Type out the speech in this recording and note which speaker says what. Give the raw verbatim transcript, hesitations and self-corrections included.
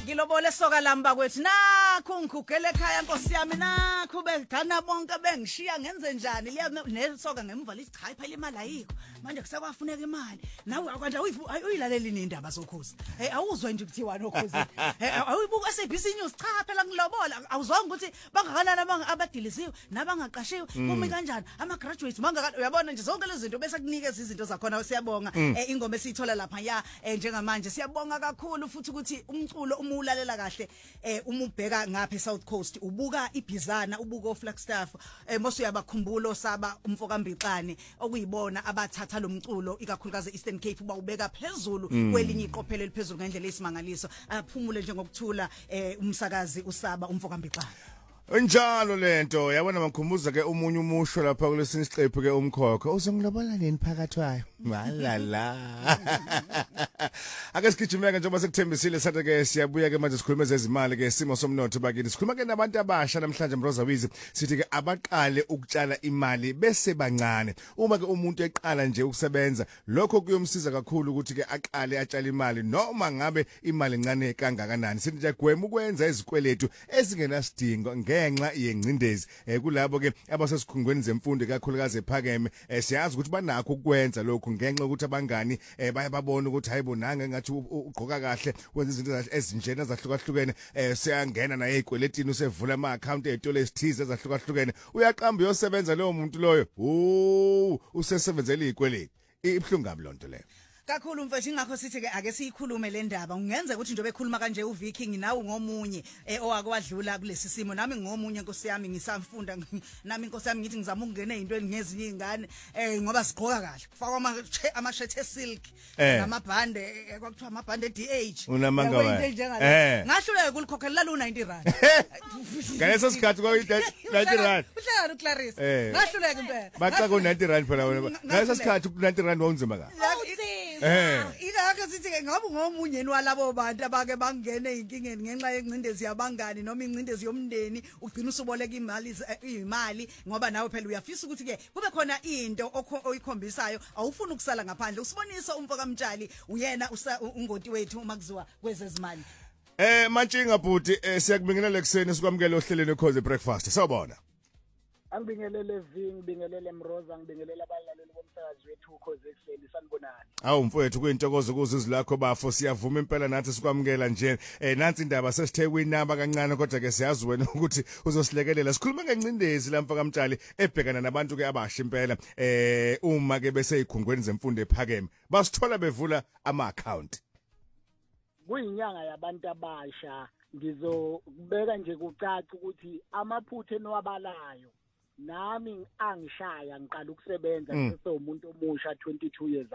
Speaker 1: ngilobole soka lamba kwethu nakho ngigugele ekhaya Nkosi yami nakho bedana bonke bengishiya ngenze njani liya nesoka ngemva lithi cha phela imali ayikho manje kusekwafuneka imali nawe akwanda uyilalela indaba zokhozi eh awuzwe nje kuthiwa nokhozi eh awuyibuka S A B C News cha phela ngilobola awuzwanga ukuthi bangakanani abanga abadilisiwe nabangaqashiwe kumi kanjani ama graduates mangaka uyabona nje zonke lezi zinto bese kunikeza izinto zakhona siyabonga eh ingoma esithola lapha ya njengamanje siyabonga kakhulu futhi ukuthi umculo uma ulalela kahle eh uma ubheka ngapha eSouth Coast ubuka iBizana ubuka oFlagstaff eh mose uyabakhumbula osaba umfoka Mbixane okuyibona abathatha lo mculo ikakhulukazi Eastern Cape bawubeka phezulu kwelinye iqophelo eliphezulu ngendlela esimangaliso aphumule njengokuthula eh umsakazi usaba umfoka Mbixane
Speaker 2: Njalo lento yabona mangikhumbuza ke umunye umusho lapha kulesini siqephu ke umkhokho uzongilobola nini phakathi wayo malala ake sigijimeke njengoba sekuthembisile sathi ke siyabuya ke manje sikhuluma ezimali ke isimo somnotho bakini sikhuluma ke nabantu abasha namhlanje Mroza Wizi sithi ke abaqale ukutshala imali bese bancane uma ke umuntu eqala nje ukusebenza lokho kuyomsiza kakhulu ukuthi ke aqale atshale imali noma ngabe imali encane kangakanani sithi nje gwema ukwenza izikweletu ezingenasidingo ngenxa yengcindezi eh kulabo ke abasesikhungweni zemfundo kakhulukazi ephakeme eh siyazi ukuthi banakho ukwenza lokho ngenxa ukuthi abangani eh bayababona ukuthi hayibo nange ngathi ugqoka kahle wenza izinto ezinjena ezahlukahlukene eh siyangena naye ekweletini usevula ama account ezitolo ezithize ezahlukahlukene uyaqamba uyosebenza lowo muntu loyo oh usesebenzela izikweleti ibhlungabi lonto leyo
Speaker 1: kakhulu mfethu ingakho sithi ke ake siyikhulume le ndaba ngenze ukuthi njobe ekhuluma kanje uViking nawe ngomunye owakwadlula kulesi simo nami ngomunye Nkosi yami ngisamfunda nami Nkosi yami ngithi ngizama ukungena ezintweni ngezinye izingane eh ngoba sigqoka kahle kufakwa ama ama shirt silk namabhande kwakuthiwa amabhande D H
Speaker 2: unamanga wayo
Speaker 1: eh ngahluleka ukulikhokhela lu ninety rand
Speaker 2: ngaleso sikhathi kwa ninety rand
Speaker 1: uhlala uClarice ngahluleka impela
Speaker 2: baxa ku ninety rand phela wena ngaleso sikhathi ku ninety rand wawunzima ka
Speaker 1: Eh ilaka sithi ke ngabe ngomunye walabo bantu abake bangene inkingeni ngenxa yencindezi yabangani noma incindezi yomndeni ugcina usuboleka imali imali ngoba nawe phela uyafisa ukuthi ke kube khona into oyikhombisayo awufuni ukusala ngaphandle usibonisa umfoka Mtshali uyena ungoti wethu uma kuziwa kwezezimali
Speaker 2: eh Mantshinga bhuti siyakubingelela ekseni sikwamukele ohlelweni Khoze breakfast sawubona
Speaker 3: Angibingelele Ving ngibingelele Mroza ngibingelele abalaleli bomsakazi wethu Khoze ekseni sanibonani
Speaker 2: awu mfowethu kuyintokozo ukuzizwa lakho bafo siyavuma impela nathi sikwamukela nje eh nansi indaba sesithe kwinamba kancane kodwa ke siyazi wena ukuthi uzosilekelela sikhuluma ngencindezi la mfaka Mtshali ebhekana nabantu ke abasha impela eh uma ke bese ikhungweni zemfundo ephakeme basithola bevula ama account
Speaker 3: kuyinyanga yabantu abasha ngizobeka nje kucaca ukuthi amaphutha enwabalayo nami angishaya ngiqala ukusebenza sesewumuntu omusha twenty-two years